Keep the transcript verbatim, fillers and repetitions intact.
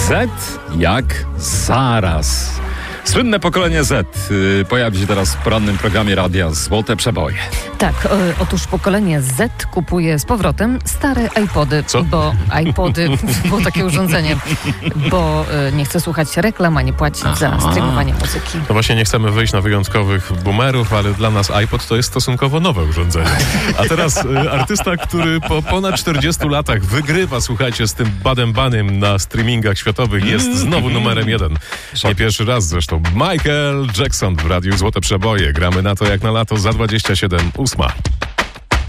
Z jak zaraz. Słynne pokolenie Z y, pojawi się teraz w porannym programie radia Złote Przeboje. Tak, o, otóż pokolenie Z kupuje z powrotem stare iPody, Co? bo iPody było takie urządzenie, bo y, nie chce słuchać reklam, ani płacić Aha. za streamowanie muzyki. No właśnie nie chcemy wyjść na wyjątkowych boomerów, ale dla nas iPod to jest stosunkowo nowe urządzenie. A teraz y, artysta, który po ponad czterdziestu latach wygrywa, słuchajcie, z tym Badem Banym na streamingach światowych, jest znowu numerem jeden. Nie pierwszy raz zresztą. Michael Jackson w Radiu Złote Przeboje. Gramy na to jak na lato za dwadzieścia siedem ósma.